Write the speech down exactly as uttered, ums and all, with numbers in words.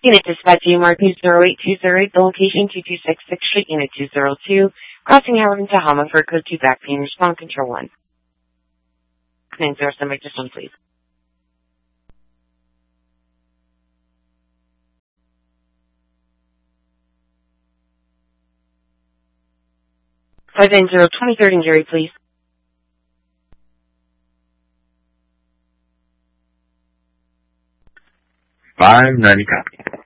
Unit dispatch Martin zero eight two zero eight, the location two two six sixth Street, Unit two zero two, crossing Howard and Tahoma for code two back pain, respond control one. nine zero seven, just one, please. five nine zero, twenty-third and Gary, please. five ninety copy.